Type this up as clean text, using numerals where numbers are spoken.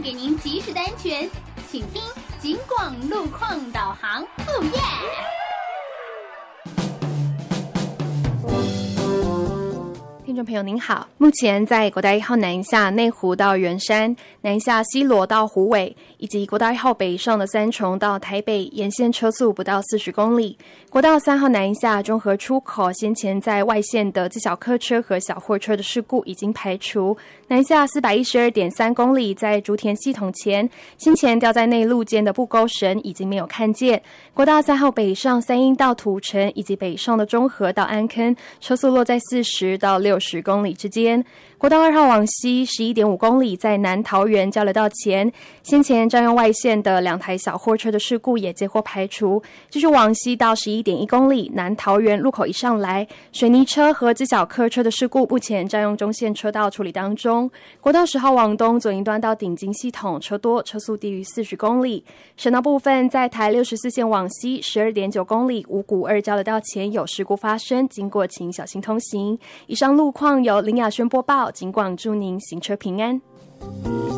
给您及时的安全，请听警广路况导航。哦耶！ 听众朋友您好，目前在国道1号南下内湖到圆山、南下西螺到虎尾，以及国道1号北上的三重到台北沿线车速不到40公里。国道3号南下中和出口先前在外线的自小客车和小货车的事故已经排除。南下412.3公里，在竹田系统前先前掉在内路间的布钩绳已经没有看见。国道3号北上三鶯到土城以及北上的中和到安坑，车速落在40到60公里之间。国道2号往西11.5公里，在南桃园交流道前，先前占用外线的2台小货车的事故也接获排除。继续往西到11.1公里，南桃园路口一上来，水泥车和自小客车的事故目前占用中线车道处理当中。国道10号往东左营端到顶金系统车多，车速低于40公里。省道部分，在台64线往西12.9公里，五股2交流道前有事故发生，经过请小心通行。以上路况由林雅轩播报，警广祝您行车平安。